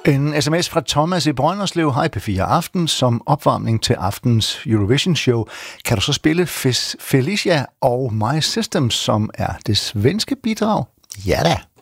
En sms fra Thomas i Brønderslev. Hej P4 Aften. Som opvarmning til aftens Eurovision-show kan du så spille Felicia og My System, som er det svenske bidrag? Ja da.